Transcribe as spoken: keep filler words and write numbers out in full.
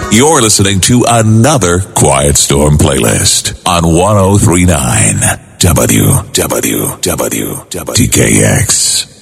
You're listening to another Quiet Storm playlist on one oh three point nine W W W W T K X.